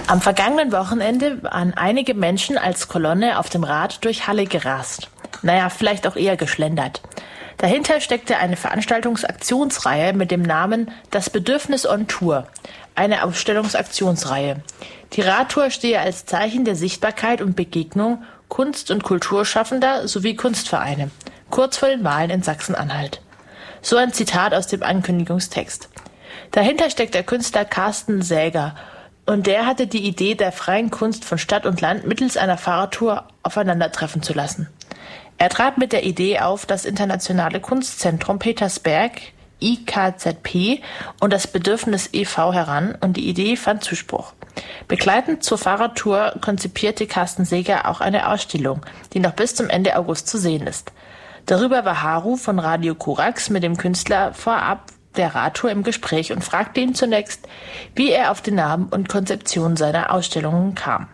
Am vergangenen Wochenende waren einige Menschen als Kolonne auf dem Rad durch Halle gerast. Naja, vielleicht auch eher geschlendert. Dahinter steckte eine Veranstaltungsaktionsreihe mit dem Namen Das Bedürfnis on Tour, eine Ausstellungsaktionsreihe. Die Radtour stehe als Zeichen der Sichtbarkeit und Begegnung Kunst- und Kulturschaffender sowie Kunstvereine, kurz vor den Wahlen in Sachsen-Anhalt. So ein Zitat aus dem Ankündigungstext. Dahinter steckt der Künstler Carsten Säger, und der hatte die Idee der freien Kunst von Stadt und Land mittels einer Fahrradtour aufeinandertreffen zu lassen. Er trat mit der Idee auf das Internationale Kunstzentrum Petersberg, IKZP, und das Bedürfnis e.V. heran, und die Idee fand Zuspruch. Begleitend zur Fahrradtour konzipierte Carsten Säger auch eine Ausstellung, die noch bis zum Ende August zu sehen ist. Darüber war Haru von Radio Korax mit dem Künstler vorab der Radtour im Gespräch und fragte ihn zunächst, wie er auf den Namen und Konzeption seiner Ausstellungen kam.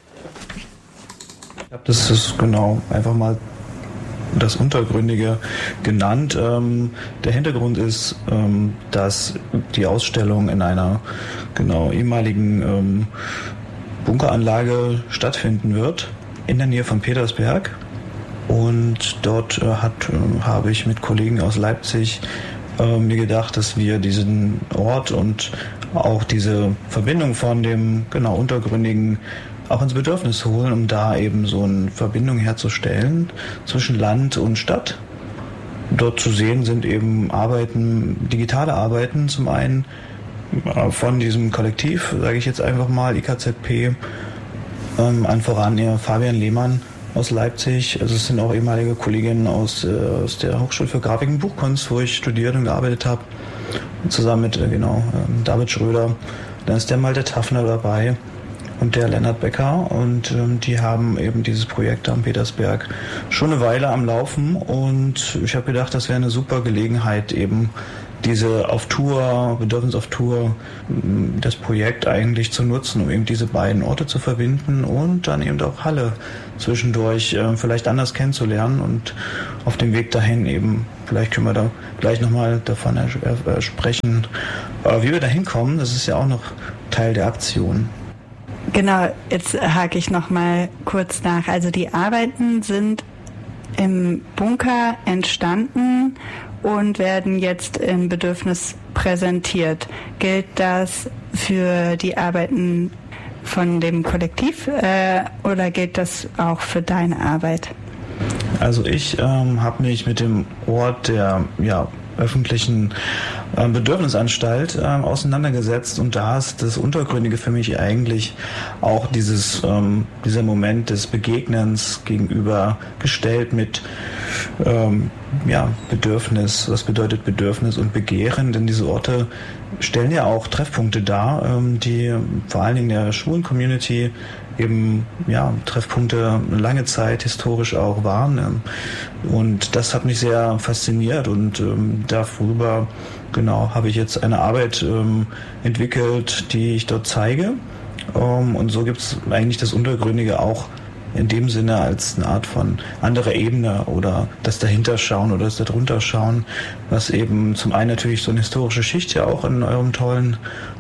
Ich habe das genau einfach mal das Untergründige genannt. Der Hintergrund ist, dass die Ausstellung in einer ehemaligen Bunkeranlage stattfinden wird, in der Nähe von Petersberg. Und dort habe ich mit Kollegen aus Leipzig mir gedacht, dass wir diesen Ort und auch diese Verbindung von dem Untergründigen auch ins Bedürfnis holen, um da eben so eine Verbindung herzustellen zwischen Land und Stadt. Dort zu sehen sind eben digitale Arbeiten, zum einen von diesem Kollektiv, sage ich jetzt einfach mal, IKZP, an voran Fabian Lehmann aus Leipzig. Also es sind auch ehemalige Kolleginnen aus der Hochschule für Grafik und Buchkunst, wo ich studiert und gearbeitet habe, zusammen mit David Schröder. Dann ist der Malte Taffner dabei und der Lennart Becker, und die haben eben dieses Projekt am Petersberg schon eine Weile am Laufen, und ich habe gedacht, das wäre eine super Gelegenheit, eben diese Bedürfnis auf Tour, das Projekt eigentlich zu nutzen, um eben diese beiden Orte zu verbinden und dann eben auch Halle zwischendurch vielleicht anders kennenzulernen, und auf dem Weg dahin eben, vielleicht können wir da gleich nochmal davon sprechen, wie wir da hinkommen. Das ist ja auch noch Teil der Aktion. Genau, jetzt hake ich noch mal kurz nach. Also die Arbeiten sind im Bunker entstanden und werden jetzt im Bedürfnis präsentiert. Gilt das für die Arbeiten von dem Kollektiv oder gilt das auch für deine Arbeit? Also ich habe mich mit dem Ort der öffentlichen Bedürfnisanstalt auseinandergesetzt, und da ist das Untergründige für mich eigentlich auch dieser Moment des Begegnens gegenübergestellt mit Bedürfnis. Was bedeutet Bedürfnis und Begehren? Denn diese Orte stellen ja auch Treffpunkte dar, die vor allen Dingen der schwulen Community eben Treffpunkte lange Zeit historisch auch waren. Und das hat mich sehr fasziniert, und darüber habe ich jetzt eine Arbeit entwickelt, die ich dort zeige. Und so gibt es eigentlich das Untergründige auch in dem Sinne als eine Art von anderer Ebene, oder das Dahinterschauen oder das Darunterschauen, was eben zum einen natürlich so eine historische Schicht ja auch in eurem tollen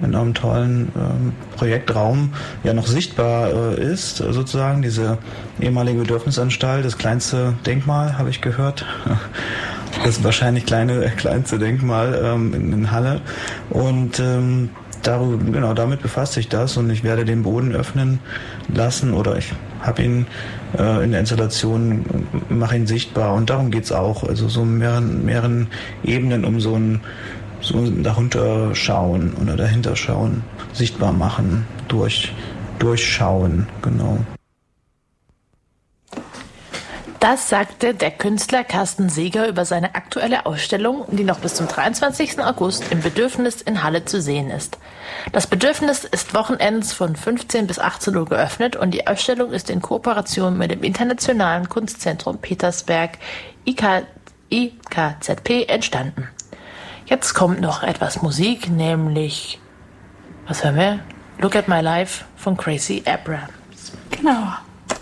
Projektraum ja noch sichtbar ist, sozusagen diese ehemalige Bedürfnisanstalt, das kleinste Denkmal, habe ich gehört. Das wahrscheinlich kleinste Denkmal in Halle, und damit befasst sich das, und ich werde den Boden öffnen lassen, oder ich habe ihn in der Installation, mache ihn sichtbar, und darum geht's auch, also so mehreren Ebenen, um so darunter schauen oder dahinter schauen, sichtbar machen, durchschauen, genau. Das sagte der Künstler Carsten Säger über seine aktuelle Ausstellung, die noch bis zum 23. August im Bedürfnis in Halle zu sehen ist. Das Bedürfnis ist wochenends von 15 bis 18 Uhr geöffnet, und die Ausstellung ist in Kooperation mit dem Internationalen Kunstzentrum Petersberg IKZP entstanden. Jetzt kommt noch etwas Musik, nämlich, was hören wir? Look at My Life von Crazy Abrams. Genau.